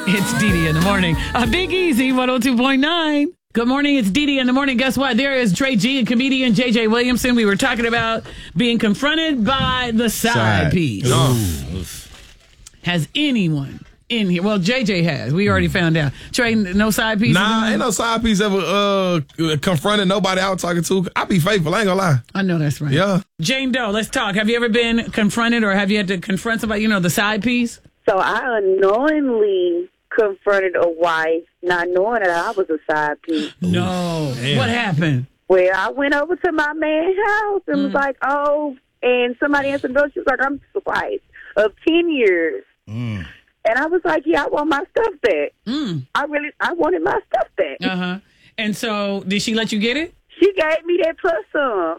It's Dee in the morning. Big Easy, 102.9. Good morning. It's Dee in the morning. Guess what? There is Trey G and comedian JJ Williamson. We were talking about being confronted by the side piece. Has anyone in here? Well, JJ has. We already found out. Trey, no side piece? Nah, ain't no side piece ever confronted nobody I was talking to. I be faithful. I ain't gonna lie. I know that's right. Yeah. Jane Doe, let's talk. Have you ever been confronted or have you had to confront somebody, the side piece? So I unknowingly confronted a wife, not knowing that I was a side piece. No. Damn. What happened? Well, I went over to my man's house and was like, oh, and somebody answered the door. She was like, I'm the wife of 10 years. And I was like, yeah, I want my stuff back. I wanted my stuff back. Uh-huh. And so, did she let you get it? She gave me that plus some.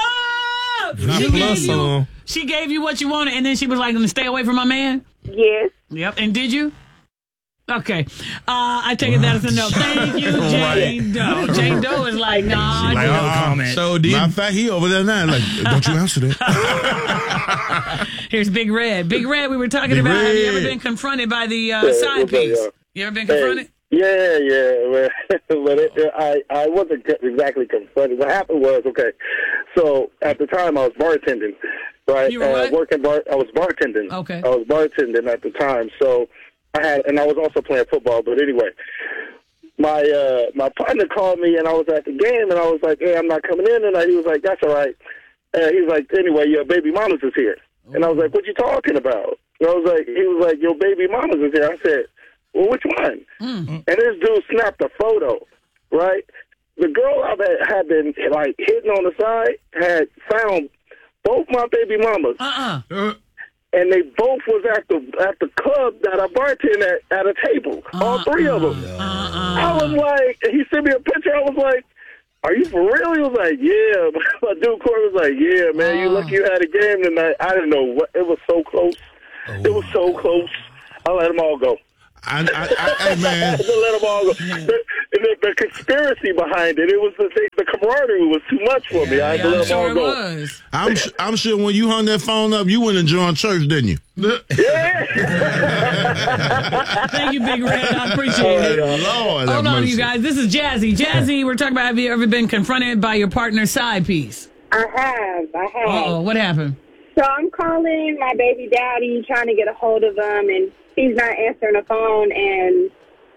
Oh! She gave you what you wanted, and then she was like, stay away from my man? Yes. Yep. And did you? Okay. I take it that as a no. Thank you, Jane Doe. Jane Doe is like, nah. Like, no comment. So did matter of fact, he over there now. Like, don't you answer that. Here's Big Red. Big Red, we were talking about, have you ever been confronted by the side piece? You ever been confronted? Yeah. I wasn't exactly confronted. What happened was, so at the time I was bartending, right? You were what? I was bartending. Okay. I was bartending at the time, so and I was also playing football. But anyway, my partner called me, and I was at the game, and I was like, "Hey, I'm not coming in tonight." He was like, "That's all right." He was like, "Anyway, your baby mama's is here," and I was like, "What you talking about?" And he was like, "Your baby mama's is here." I said, well, which one? And this dude snapped a photo, right? The girl I had been, hitting on the side had found both my baby mamas. And they both was at the club that I bartend at a table. All three of them. I was like, he sent me a picture. I was like, are you for real? He was like, yeah. My dude Corey was like, yeah, man, you lucky you had a game tonight. I didn't know what. It was so close. It was so close. I let them all go. Hey, man. Let them all go. The conspiracy behind it was the camaraderie was too much for me. I had to let them all go. I'm sure when you hung that phone up, you went and joined church, didn't you? Yeah. Thank you, Big Red. I appreciate it. Lord, hold on, you guys. This is Jazzy. Jazzy, we're talking about, have you ever been confronted by your partner's side piece? I have. Uh-oh, what happened? So I'm calling my baby daddy, trying to get a hold of him, and he's not answering the phone, and,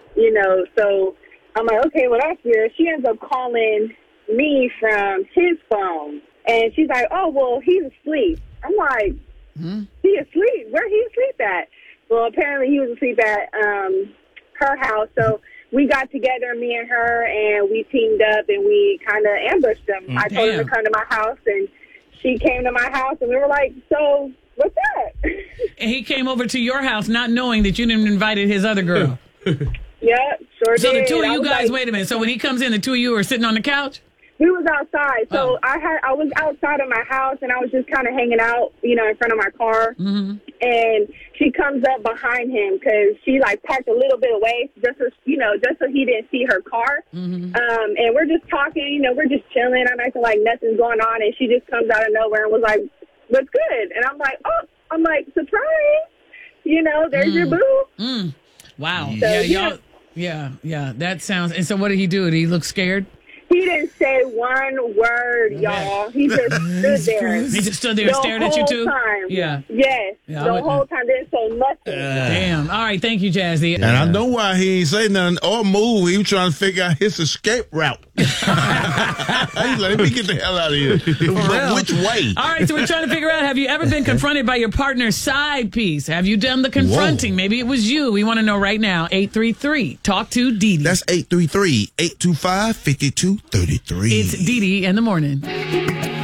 so I'm like, okay, well, that's weird. She ends up calling me from his phone, and she's like, oh, well, he's asleep. I'm like, he asleep? Where he asleep at? Well, apparently he was asleep at her house, so we got together, me and her, and we teamed up, and we kind of ambushed him. I told him to come to my house, and she came to my house, and we were like, so what's that? And he came over to your house not knowing that you didn't invited his other girl. Yeah, sure did. So the two of you guys, wait a minute. So when he comes in, the two of you are sitting on the couch? We was outside. So I was outside of my house, and I was just kind of hanging out, in front of my car. And she comes up behind him because she, packed a little bit away just so he didn't see her car. And we're just talking, we're just chilling. I'm acting like nothing's going on, and she just comes out of nowhere and was like, what's good? And I'm like, surprise. There's your boo. Wow. So, yeah. That sounds. And so what did he do? Did he look scared? He didn't say one word, y'all. He just stood there. He just stood there and stared at you too? Time. Yeah. Yes. The whole time. Didn't say nothing. Damn. All right. Thank you, Jazzy. And I know why he ain't say nothing or move. He was trying to figure out his escape route. He's like, let me get the hell out of here. Which way? All right. So we're trying to figure out, have you ever been confronted by your partner's side piece? Have you done the confronting? Whoa. Maybe it was you. We want to know right now. 833. Talk to Dee Dee. That's 833-825-5233. It's Dee Dee in the morning.